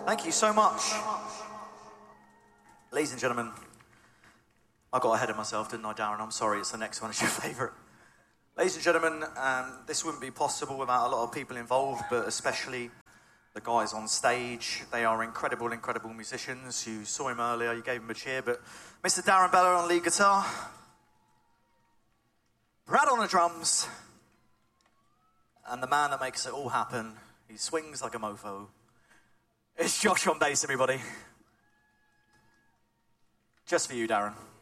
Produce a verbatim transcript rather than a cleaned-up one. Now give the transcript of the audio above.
Thank you so much. Ladies and gentlemen, I got ahead of myself, didn't I, Darren? I'm sorry, it's the next one, it's your favourite. Ladies and gentlemen, um, this wouldn't be possible without a lot of people involved, but especially the guys on stage. They are incredible, incredible musicians. You saw him earlier, you gave him a cheer, but Mister Darren Bella on lead guitar, Brad on the drums, and the man that makes it all happen, he swings like a mofo. It's Josh on bass, everybody. Just for you, Darren.